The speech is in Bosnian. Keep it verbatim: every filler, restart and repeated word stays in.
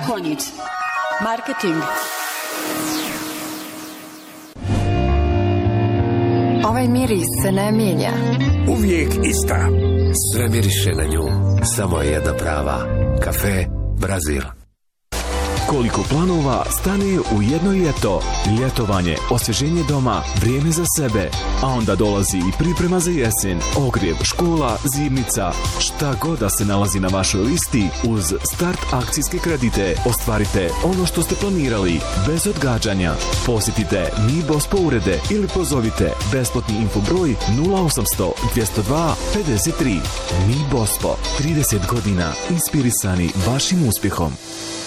Konjic. Marketing. Ovaj miris se ne mijenja. Uvijek ista. Sve miriše na nju. Samo je jedna prava. Kafe Brazil. Koliko planova stane u jedno ljeto. Ljetovanje, osvježenje doma, vrijeme za sebe. A onda dolazi i priprema za jesen, ogrjev, škola, zimnica. Šta god da se nalazi na vašoj listi, uz Start akcijske kredite ostvarite ono što ste planirali, bez odgađanja. Posjetite Mi Bospo urede ili pozovite besplatni info broj nula osamsto dvjesto dva pedeset tri. Mi Bospo, trideset godina inspirisani vašim uspjehom.